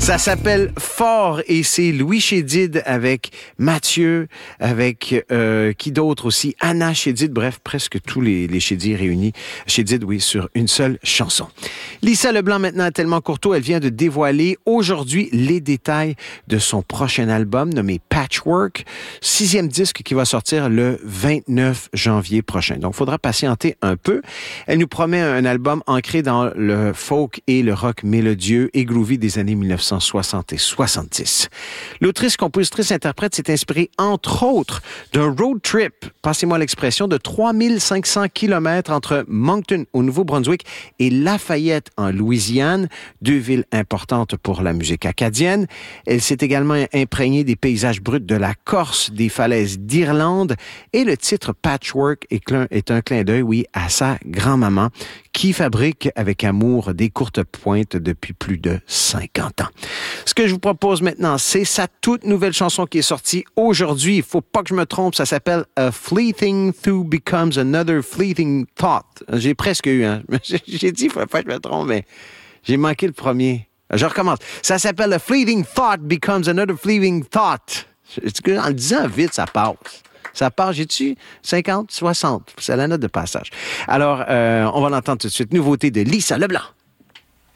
Ça s'appelle Fort et c'est Louis Chédid avec Mathieu, avec qui d'autre aussi? Anna Chédid, bref, presque tous les Chédid réunis. Chédid, oui, sur une seule chanson. Lisa Leblanc, maintenant, à Tellement Courteau, elle vient de dévoiler aujourd'hui les détails de son prochain album nommé Patchwork, 6e disque qui va sortir le 29 janvier prochain. Donc, il faudra patienter un peu. Elle nous promet un album ancré dans le folk et le rock mélodieux et groovy des années 1960 et 70. L'autrice, compositrice, interprète s'est inspirée, entre autres, d'un road trip, passez-moi l'expression, de 3500 kilomètres entre Moncton, au Nouveau-Brunswick, et Lafayette, en Louisiane, deux villes importantes pour la musique acadienne. Elle s'est également imprégnée des paysages bruts de la Corse, des falaises d'Irlande, et le titre Patchwork est un clin d'œil, oui, à sa grand-maman, qui fabrique avec amour des courtes pointes depuis plus de 50 ans. Ce que je vous propose maintenant, c'est sa toute nouvelle chanson qui est sortie aujourd'hui. Il faut pas que je me trompe, ça s'appelle A Fleeting Thought Becomes Another Fleeting Thought. J'ai presque eu, hein. J'ai dit, il faut pas que je me trompe, mais j'ai manqué le premier. Je recommence. Ça s'appelle A Fleeting Thought Becomes Another Fleeting Thought. En le disant vite, ça passe. Ça part, j'ai-tu 50, 60? C'est la note de passage. Alors, on va l'entendre tout de suite. Nouveauté de Lisa Leblanc.